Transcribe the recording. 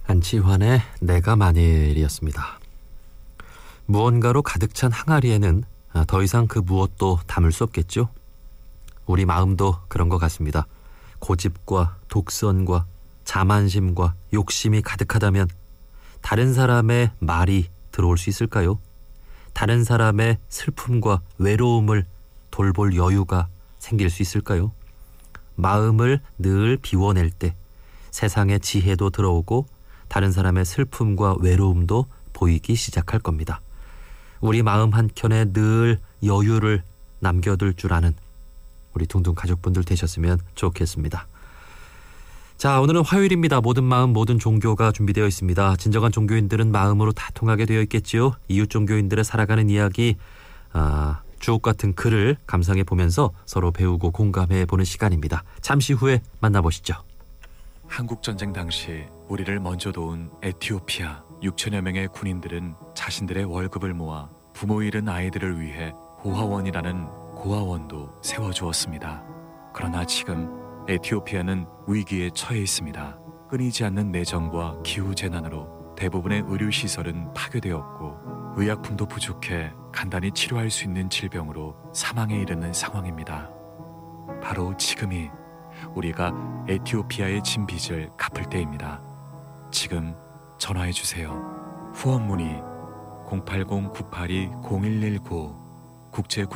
한치환의 내가 만일이었습니다. 무언가로 가득 찬 항아리에는 더 이상 그 무엇도 담을 수 없겠죠. 우리 마음도 그런 것 같습니다. 고집과 독선과 자만심과 욕심이 가득하다면 다른 사람의 말이 들어올 수 있을까요? 다른 사람의 슬픔과 외로움을 돌볼 여유가 생길 수 있을까요? 마음을 늘 비워낼 때 세상의 지혜도 들어오고 다른 사람의 슬픔과 외로움도 보이기 시작할 겁니다. 우리 마음 한켠에 늘 여유를 남겨둘 줄 아는 우리 둥둥 가족분들 되셨으면 좋겠습니다. 자, 오늘은 화요일입니다. 모든 마음 모든 종교가 준비되어 있습니다. 진정한 종교인들은 마음으로 다 통하게 되어 있겠지요. 이웃 종교인들의 살아가는 이야기, 주옥 같은 글을 감상해 보면서 서로 배우고 공감해 보는 시간입니다. 잠시 후에 만나보시죠. 한국전쟁 당시 우리를 먼저 도운 에티오피아 6천여 명의 군인들은 자신들의 월급을 모아 부모 잃은 아이들을 위해 고아원이라는 고아원도 세워주었습니다. 그러나 지금 에티오피아는 위기에 처해 있습니다. 끊이지 않는 내전과 기후재난으로 대부분의 의료시설은 파괴되었고 의약품도 부족해 간단히 치료할 수 있는 질병으로 사망에 이르는 상황입니다. 바로 지금이 우리가 에티오피아의 진 빚을 갚을 때입니다. 지금 전화해 주세요. 후원 문의 080-982-0119 국제